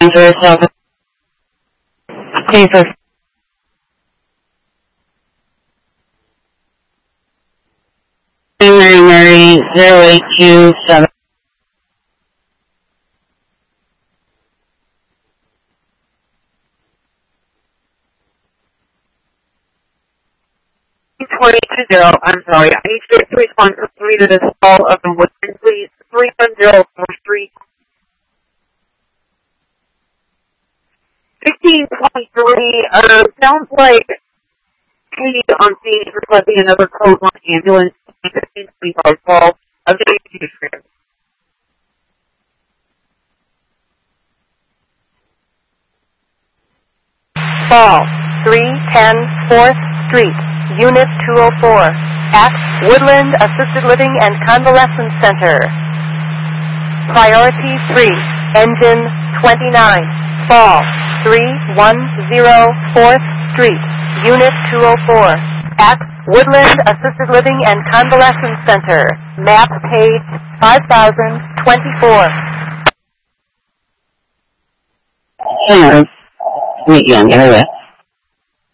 yourself. Jesus. Mary 0827. 2020, I'm sorry. I need to respond to 3 to this call of the Woodland, please. 310 4th Street. 1623, sounds like Katie on scene is requesting another code on ambulance. 1525 call. I'm getting to the script. Fall, 310 4th Street, Unit 204, at Woodland Assisted Living and Convalescence Center. Priority 3, Engine 29, Fall, 310 4th Street, Unit 204, at Woodland Assisted Living and Convalescence Center. Map page 5024. Hang on. Meet you on the other way.